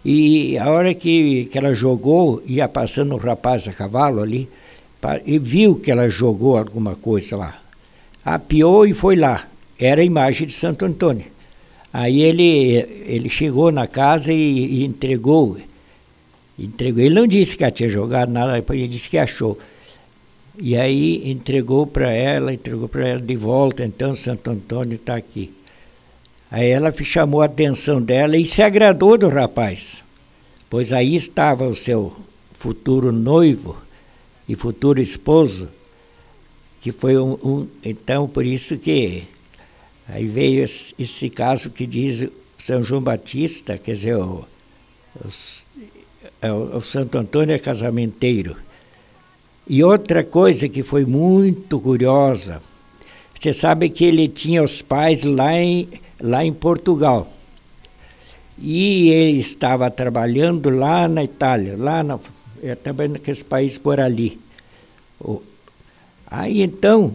E a hora que ela jogou, ia passando um rapaz a cavalo ali, e viu que ela jogou alguma coisa lá. Apiou e foi lá. Era a imagem de Santo Antônio. Aí ele chegou na casa e entregou. Ele não disse que ela tinha jogado nada, depois ele disse que achou. E aí entregou para ela de volta, então Santo Antônio está aqui. Aí ela chamou a atenção dela e se agradou do rapaz, pois aí estava o seu futuro noivo e futuro esposo, que foi então por isso que aí veio esse caso que diz São João Batista, quer dizer, o Santo Antônio é casamenteiro. E outra coisa que foi muito curiosa, você sabe que ele tinha os pais lá em Portugal. E ele estava trabalhando lá na Itália, também naqueles países por ali. Aí então,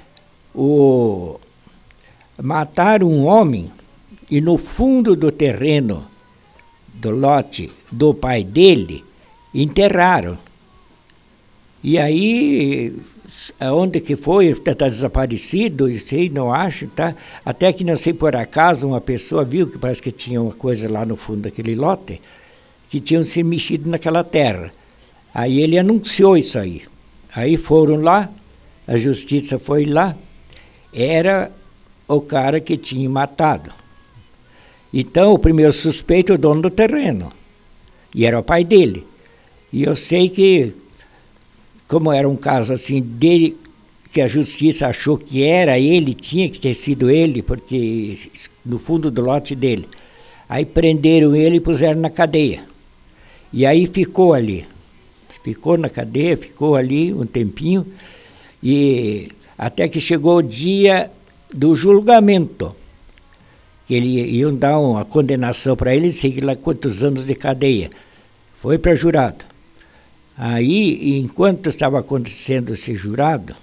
mataram um homem e no fundo do terreno do lote do pai dele, enterraram. E aí, aonde que foi, está desaparecido, sei, não acho, tá? Até que não sei por acaso, uma pessoa viu que parece que tinha uma coisa lá no fundo daquele lote, que tinham se mexido naquela terra. Aí ele anunciou isso aí. Aí foram lá, a justiça foi lá, era o cara que tinha matado. Então, o primeiro suspeito é o dono do terreno, e era o pai dele. E eu sei que, como era um caso assim dele, que a justiça achou que era ele, tinha que ter sido ele, porque no fundo do lote dele. Aí prenderam ele e puseram na cadeia. E aí ficou ali. Ficou na cadeia, ficou ali um tempinho, e até que chegou o dia do julgamento. Que iam dar uma condenação para ele, sei lá quantos anos de cadeia. Foi para jurado. Aí, enquanto estava acontecendo esse jurado,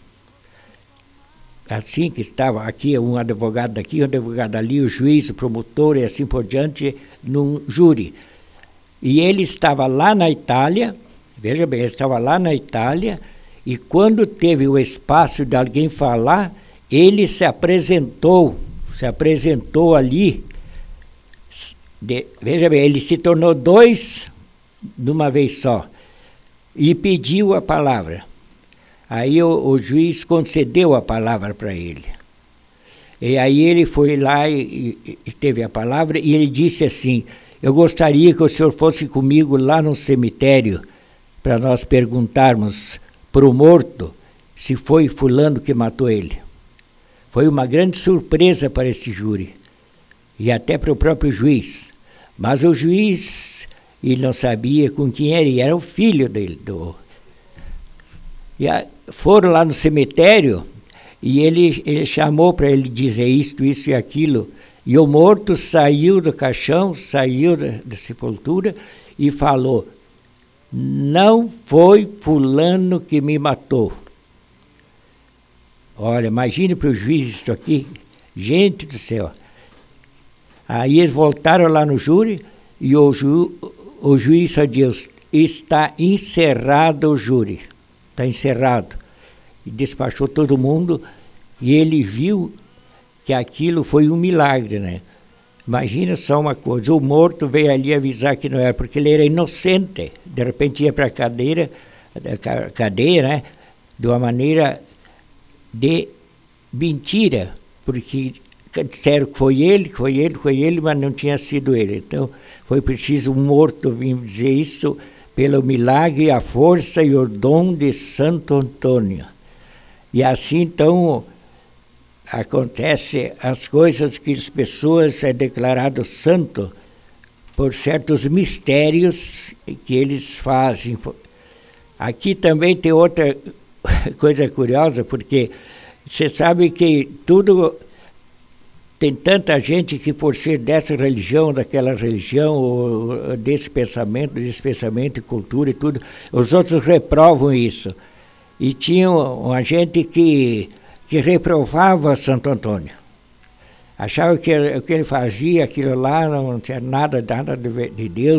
assim que estava aqui, um advogado daqui, um advogado ali, o juiz, o promotor e assim por diante, num júri. E ele estava lá na Itália, veja bem, ele estava lá na Itália, e quando teve o espaço de alguém falar, ele se apresentou ali, veja bem, ele se tornou dois de uma vez só. E pediu a palavra. Aí o juiz concedeu a palavra para ele. E aí ele foi lá e teve a palavra, e ele disse assim: eu gostaria que o senhor fosse comigo lá no cemitério para nós perguntarmos para o morto se foi fulano que matou ele. Foi uma grande surpresa para esse júri, e até para o próprio juiz. Mas o juiz, ele não sabia com quem era, e era o filho dele. Foram lá no cemitério, e ele chamou para ele dizer isto e aquilo, e o morto saiu do caixão, saiu da sepultura, e falou: não foi fulano que me matou. Olha, imagine para o juiz isso aqui, gente do céu. Aí eles voltaram lá no júri, e o juiz só disse: está encerrado o júri, está encerrado. E despachou todo mundo, e ele viu que aquilo foi um milagre, né? Imagina só uma coisa, o morto veio ali avisar que não era, porque ele era inocente. De repente ia para a cadeia, né? De uma maneira de mentira, porque disseram que foi ele, mas não tinha sido ele. Então foi preciso um morto vir dizer isso pelo milagre, a força e o dom de Santo Antônio. E assim então acontece as coisas que as pessoas é declarado santo por certos mistérios que eles fazem. Aqui também tem outra coisa curiosa, porque você sabe que tudo tem tanta gente que por ser dessa religião, daquela religião, ou desse pensamento e cultura e tudo, os outros reprovam isso. E tinha uma gente que reprovava Santo Antônio. Achava que o que ele fazia, aquilo lá, não tinha nada de Deus.